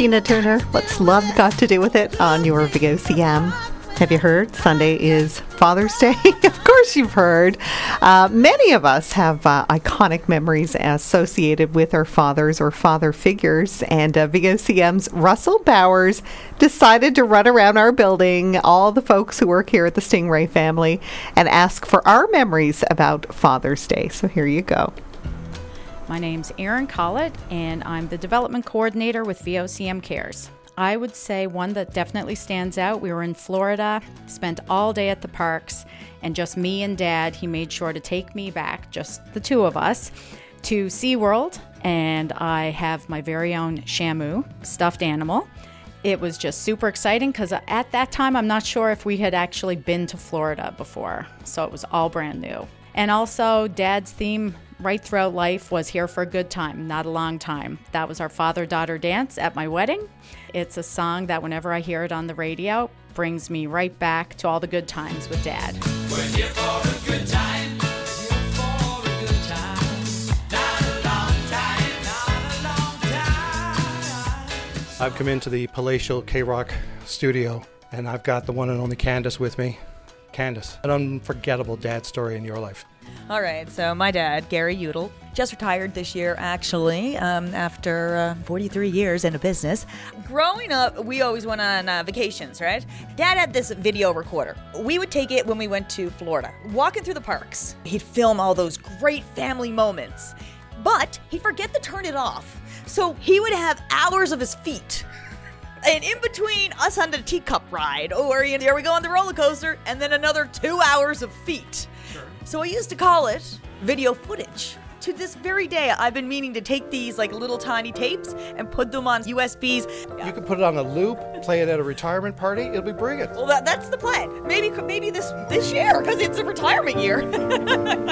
Tina Turner. What's love got to do with it on your VOCM? Have you heard? Sunday is Father's Day. Of course you've heard. Many of us have iconic memories associated with our fathers or father figures. And VOCM's Russell Bowers decided to run around our building, all the folks who work here at the Stingray family, and ask for our memories about Father's Day. So here you go. My name's Erin Collett, and I'm the development coordinator with VOCM Cares. I would say one that definitely stands out, we were in Florida, spent all day at the parks, and just me and Dad, he made sure to take me back, just the two of us, to SeaWorld, and I have my very own Shamu stuffed animal. It was just super exciting because at that time, I'm not sure if we had actually been to Florida before, so it was all brand new. And also, Dad's theme right throughout life was here for a good time, not a long time. That was our father-daughter dance at my wedding. It's a song that whenever I hear it on the radio, brings me right back to all the good times with Dad. We're here for a good time. Here for a good time. Not a long time. Not a long time. I've come into the palatial K-Rock studio, and I've got the one and only Candace with me. Candace, an unforgettable dad story in your life. All right, so my dad, Gary Udall, just retired this year, actually, after 43 years in a business. Growing up, we always went on vacations, right? Dad had this video recorder. We would take it when we went to Florida. Walking through the parks, he'd film all those great family moments, but he'd forget to turn it off. So he would have hours of his feet. And in between us on the teacup ride, or here we go on the roller coaster, and then another 2 hours of feet. Sure. So I used to call it video footage. To this very day, I've been meaning to take these like little tiny tapes and put them on USBs. You can put it on a loop, play it at a retirement party. It'll be brilliant. Well, that's the plan. Maybe this year, because it's a retirement year.